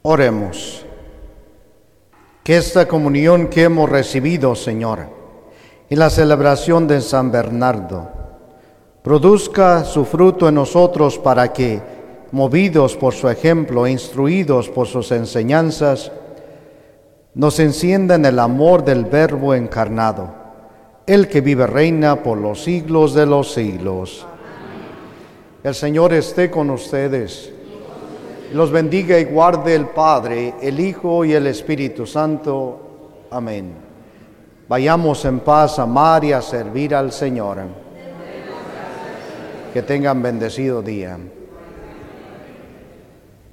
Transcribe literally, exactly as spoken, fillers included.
Oremos. Que esta comunión que hemos recibido, Señor, en la celebración de San Bernardo, produzca su fruto en nosotros para que, movidos por su ejemplo e instruidos por sus enseñanzas, nos encienda en el amor del Verbo encarnado, el que vive y reina por los siglos de los siglos. Amén. El Señor esté con ustedes. Los bendiga y guarde el Padre, el Hijo y el Espíritu Santo. Amén. Vayamos en paz a amar y a servir al Señor. Que tengan bendecido día.